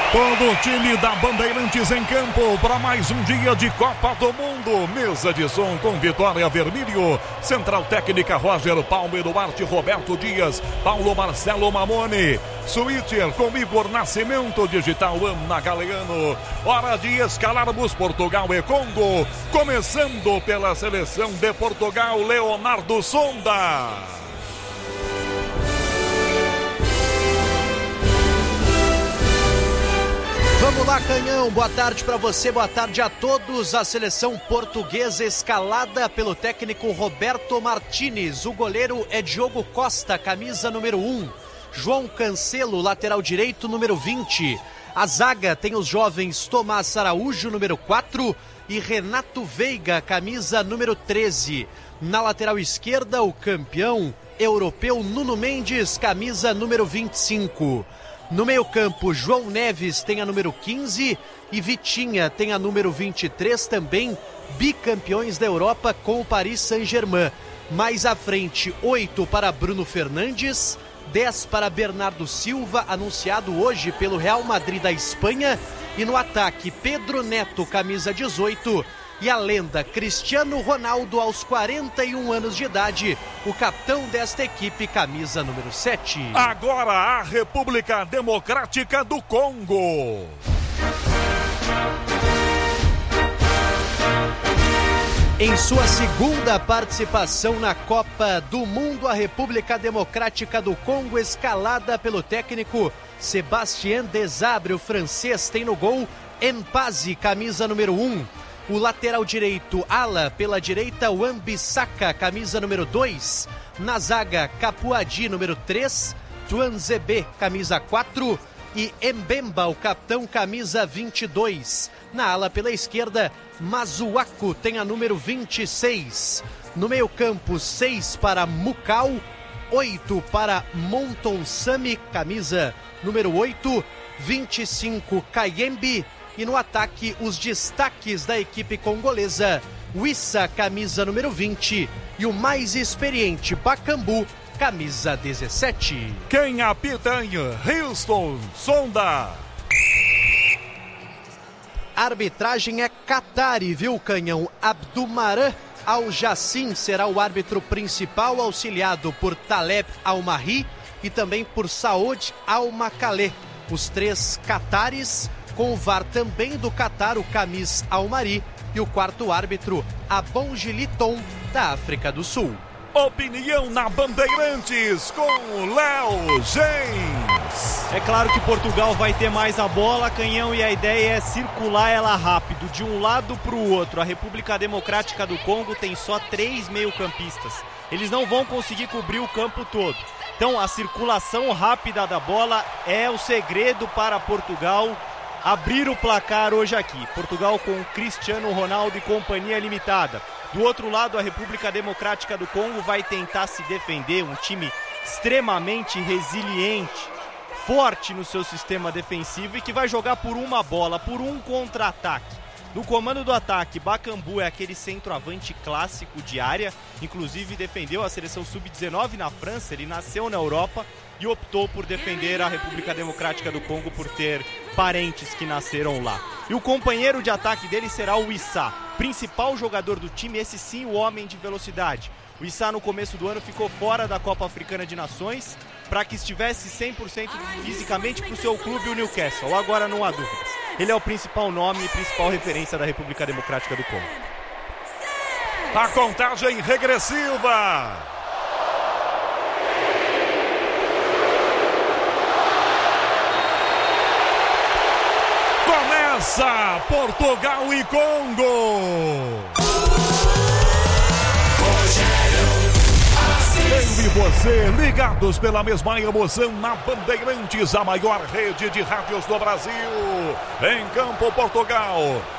Todo o time da Bandeirantes em campo para mais um dia de Copa do Mundo. Mesa de som com Vitória Vermílio. Central técnica Roger Palme, Duarte, Roberto Dias, Paulo Marcelo Mamone. Switcher com Igor Nascimento, digital Ana Galeano. Hora de escalarmos Portugal e Congo. Começando pela seleção de Portugal, Leonardo Sonda. Vamos lá, Canhão, boa tarde para você, boa tarde a todos. A seleção portuguesa escalada pelo técnico Roberto Martínez. O goleiro é Diogo Costa, camisa número 1. João Cancelo, lateral direito, número 20. A zaga tem os jovens Tomás Araújo, número 4, e Renato Veiga, camisa número 13. Na lateral esquerda, o campeão europeu Nuno Mendes, camisa número 25. No meio-campo, João Neves tem a número 15 e Vitinha tem a número 23, também bicampeões da Europa com o Paris Saint-Germain. Mais à frente, 8 para Bruno Fernandes, 10 para Bernardo Silva, anunciado hoje pelo Real Madrid da Espanha. E no ataque, Pedro Neto, camisa 18, e a lenda Cristiano Ronaldo, aos 41 anos de idade, o capitão desta equipe, camisa número 7. Agora a República Democrática do Congo. Em sua segunda participação na Copa do Mundo, a República Democrática do Congo, escalada pelo técnico Sébastien Desabre, o francês, tem no gol Mpazi, camisa número 1. O lateral direito, ala, pela direita, Wan-Bissaka, camisa número 2. Na zaga, Capuadi, número 3. Tuanzebe, camisa 4. E Mbemba, o capitão, camisa 22. Na ala, pela esquerda, Mazuaku, tem a número 26. No meio campo, 6 para Mukau. 8 para Montonsami, camisa número 8. 25, Kayembe. E no ataque, os destaques da equipe congolesa, Wissa, camisa número 20, e o mais experiente, Bakambu, camisa 17. Quem apita em Houston, Sonda. A arbitragem é Qatari, viu, Canhão? Abdumaran Al-Jassim será o árbitro principal, auxiliado por Taleb Al-Mahri e também por Saud Al-Makalé. Os 3 Qataris, com o VAR também do Catar, o Kamis Al-Mari, e o quarto árbitro, Abongiliton, da África do Sul. Opinião na Bandeirantes com Léo Gens. É claro que Portugal vai ter mais a bola, Canhão, e a ideia é circular ela rápido, de um lado para o outro. A República Democrática do Congo tem só 3 meio-campistas. Eles não vão conseguir cobrir o campo todo. Então a circulação rápida da bola é o segredo para Portugal abrir o placar hoje aqui. Portugal com Cristiano Ronaldo e companhia limitada. Do outro lado, a República Democrática do Congo vai tentar se defender, um time extremamente resiliente, forte no seu sistema defensivo e que vai jogar por uma bola, por um contra-ataque. No comando do ataque, Bakambu é aquele centroavante clássico de área, inclusive defendeu a seleção sub-19 na França, ele nasceu na Europa e optou por defender a República Democrática do Congo por ter parentes que nasceram lá. E o companheiro de ataque dele será o Wissa, principal jogador do time, esse sim o homem de velocidade. O Wissa no começo do ano ficou fora da Copa Africana de Nações para que estivesse 100% fisicamente para o seu clube, o Newcastle. Agora não há dúvidas. Ele é o principal nome e principal referência da República Democrática do Congo. A contagem regressiva. Começa Portugal e Congo. Eu e você, ligados pela mesma emoção na Bandeirantes, a maior rede de rádios do Brasil. Em campo, Portugal.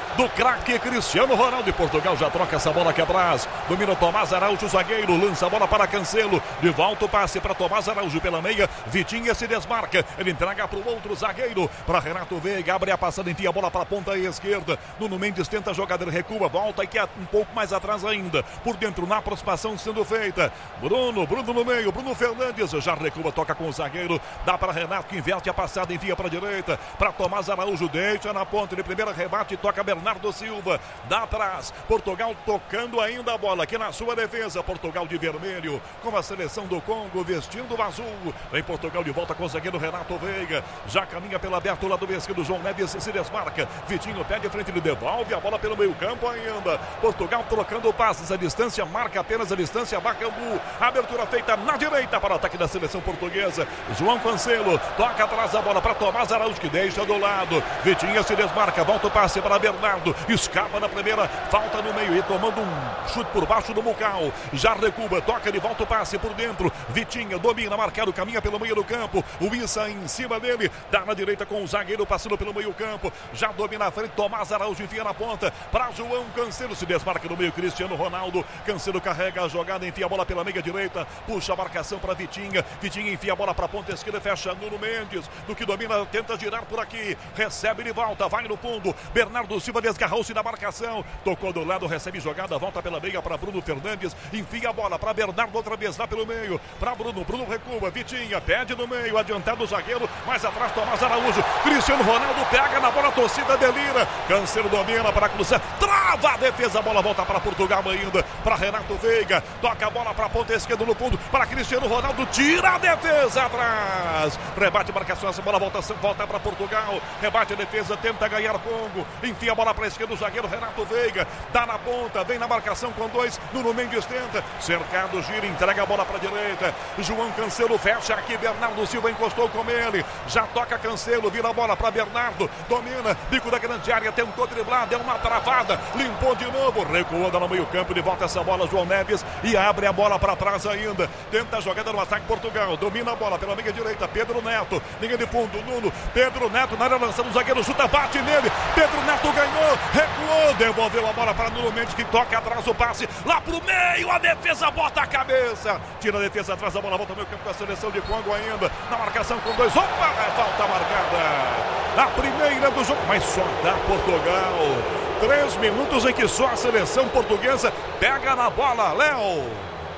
do craque Cristiano Ronaldo. E Portugal já troca essa bola aqui atrás. Domina Tomás Araújo, zagueiro, lança a bola para Cancelo. De volta o passe para Tomás Araújo pela meia. Vitinha se desmarca. Ele entrega para o outro zagueiro, para Renato Veiga. Abre a passada, enfia a bola para a ponta esquerda. Nuno Mendes tenta a jogada, ele recua, volta e quer um pouco mais atrás ainda. Por dentro, na aproximação sendo feita. Bruno no meio. Bruno Fernandes já recua, toca com o zagueiro. Dá para Renato, que inverte a passada, envia para a direita. Para Tomás Araújo, deixa na ponta. De primeira rebate, toca Bernardo Silva. Dá atrás. Portugal tocando ainda a bola aqui na sua defesa. Portugal de vermelho, com a seleção do Congo vestindo o azul. Vem Portugal de volta com o zagueiro Renato Veiga. Já caminha pela aberta o lado esquerdo. João Neves se desmarca. Vitinho pé de frente, ele devolve a bola pelo meio campo ainda. Portugal trocando passes. A distância marca apenas a distância. Bacambu. Abertura feita na direita para o ataque da seleção portuguesa. João Cancelo toca atrás a bola para Tomás Araújo, que deixa do lado. Vitinha se desmarca. Volta o passe para Bernardo. Escapa na primeira. Falta no meio e tomando um chute por baixo do Mucal. Já recua. Toca de volta o passe por dentro. Vitinha domina, marcado, caminha pelo meio do campo. O Issa em cima dele. Dá na direita com o zagueiro passando pelo meio campo. Já domina a frente. Tomás Araújo enfia na ponta para João Cancelo. Se desmarca no meio Cristiano Ronaldo. Cancelo carrega a jogada, enfia a bola pela meia direita. Puxa a marcação para Vitinha. Vitinha enfia a bola para a ponta esquerda. Fecha Nuno Mendes. Do que domina, tenta girar por aqui. Recebe de volta, vai no fundo. Bernardo Silva desgarrou-se da marcação. Tocou do lado, recebe jogada. Volta pela meia para Bruno Fernandes. Enfia a bola para Bernardo outra vez lá pelo meio. Para Bruno. Bruno recua. Vitinha pede no meio. Adiantado o zagueiro. Mais atrás Tomás Araújo. Cristiano Ronaldo pega na bola. A torcida delira. Cancelo domina para cruzar. Trava a defesa. A bola volta para Portugal ainda. Para Renato Veiga. Toca a bola para a ponta esquerda no fundo. Para Cristiano Ronaldo. Tira a defesa atrás. Rebate, marcação. Essa bola volta para Portugal. Rebate a defesa. Tenta ganhar Congo. Enfia a bola para a esquerda. O zagueiro Renato Veiga. Dá na ponta. Vem na marcação com dois. Nuno Mendes tenta. Cercado, gira. Entrega a bola para a direita. João Cancelo fecha aqui. Bernardo Silva encostou com ele. Já toca Cancelo. Vira a bola para Bernardo. Domina. Bico da grande área. Tentou driblar. Deu uma travada. Limpou de novo. Recuou no meio campo. De volta essa bola. João Neves. E abre a bola para trás ainda. Tenta a jogada no ataque Portugal. Domina a bola pela meia direita. Pedro Neto. Linha de fundo. Nuno. Pedro Neto na área lançando o zagueiro. Chuta. Bate nele. Pedro Neto ganhou. Recuou. Devolveu a bola para Nuno Mendes, que toca atrás o passe. Lá pro meio. A defesa bota a cabeça. Tira a defesa atrás. A bola volta no meio campo com a seleção de Congo ainda. Na marcação com dois. Opa! Falta marcada. A primeira do jogo. Mas só dá Portugal. 3 minutos em que só a seleção portuguesa pega na bola. Léo.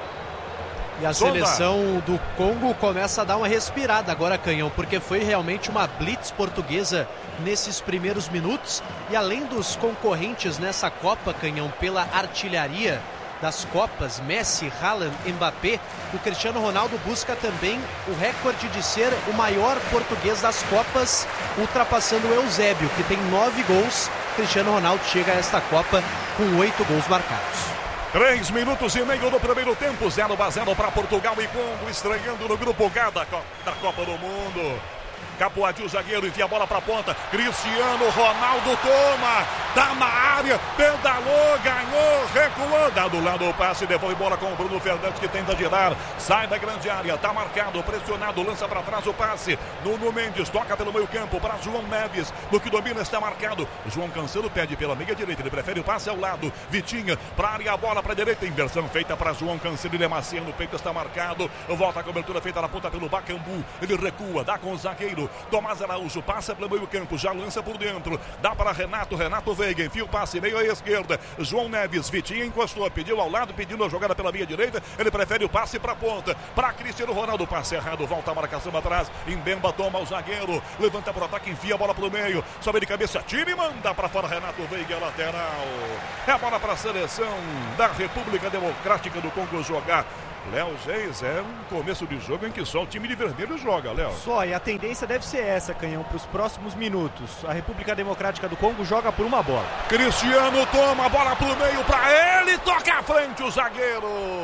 E a seleção do Congo começa a dar uma respirada agora, Canhão, porque foi realmente uma blitz portuguesa nesses primeiros minutos. E além dos concorrentes nessa Copa, Canhão, pela artilharia das Copas, Messi, Haaland, Mbappé, o Cristiano Ronaldo busca também o recorde de ser o maior português das Copas, ultrapassando o Eusébio, que tem 9 gols. Cristiano Ronaldo chega a esta Copa com 8 gols marcados. 3 minutos e meio do primeiro tempo, 0-0 para Portugal e Congo, estreando no grupo H da Copa do Mundo. Capoadinho, o zagueiro, enfia a bola para a ponta. Cristiano Ronaldo toma, dá na área, pedalou, ganhou, recuou. Dá do lado o passe, devolve bola com o Bruno Fernandes, que tenta girar. Sai da grande área, tá marcado, pressionado, lança para trás o passe. Nuno Mendes toca pelo meio campo para João Neves. No que domina está marcado. João Cancelo pede pela meia direita, ele prefere o passe ao lado. Vitinha para área, a bola para a direita. Inversão feita para João Cancelo, ele é macia no peito, está marcado. Volta a cobertura feita na ponta pelo Bacambu. Ele recua, dá com o zagueiro. Tomás Araújo passa pelo meio campo, já lança por dentro, dá para Renato Veiga, enfia o passe meio à esquerda, João Neves, Vitinha encostou, pediu ao lado, pedindo a jogada pela meia direita, ele prefere o passe para a ponta, para Cristiano Ronaldo, passe errado, volta a marcação atrás, Mbemba toma o zagueiro, levanta para o ataque, enfia a bola pelo meio, sobe de cabeça, tira e manda para fora, Renato Veiga, lateral, é a bola para a seleção da República Democrática do Congo jogar. Léo Geis, é um começo de jogo em que só o time de vermelho joga, Léo. Só, e a tendência deve ser essa, Canhão, para os próximos minutos. A República Democrática do Congo joga por uma bola. Cristiano toma a bola pro meio para ele, toca à frente o zagueiro.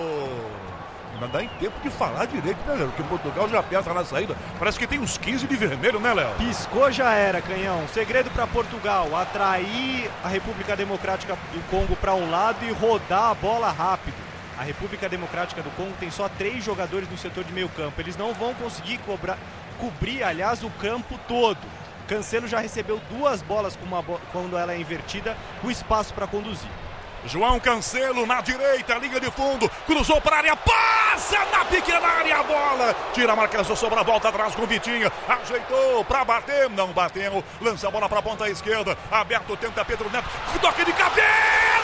Não dá em tempo de falar direito, né, Léo? Porque Portugal já pensa na saída. Parece que tem uns 15 de vermelho, né, Léo? Piscou, já era, Canhão. Segredo para Portugal, atrair a República Democrática do Congo para um lado e rodar a bola rápido. A República Democrática do Congo tem só 3 jogadores no setor de meio campo. Eles não vão conseguir cobrir, aliás, o campo todo. Cancelo já recebeu 2 bolas quando ela é invertida, com espaço para conduzir. João Cancelo na direita, linha de fundo, cruzou para a área, passa na pequena área a bola, tira a marcação, sobra a volta atrás com o Vitinha, ajeitou para bater, não bateu, lança a bola para a ponta esquerda, aberto, tenta Pedro Neto, toque de cabeça!